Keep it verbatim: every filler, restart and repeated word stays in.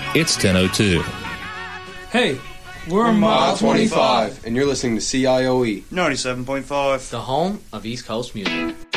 It's ten oh two. Hey, we're, We're Mile Mile twenty-five, and you're listening to C I O E ninety-seven point five. The home of East Coast music.